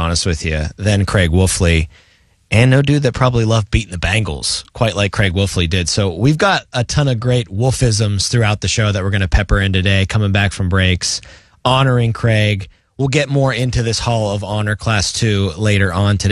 honest with you, than Craig Wolfley. And no dude that probably loved beating the Bengals quite like Craig Wolfley did. So we've got a ton of great Wolfisms throughout the show that we're going to pepper in today, coming back from breaks, honoring Craig. We'll get more into this Hall of Honor Class 2 later on today.